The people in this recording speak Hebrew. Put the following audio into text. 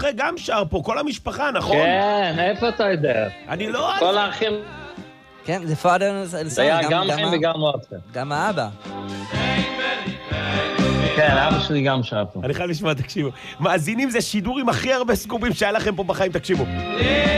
אחרי גם שר פה, כל המשפחה, נכון? כן, איפה אתה יודע? אני לא... כל האחים... כן, זה פועד אלסאנע. זה היה גם חיים וגם מועצה. גם האבא. כן, אבא שלי גם שר פה. אני חייב לשמוע, תקשיבו. מאזינים זה שידור עם הכי הרבה סקופים שהיה לכם פה בחיים, תקשיבו.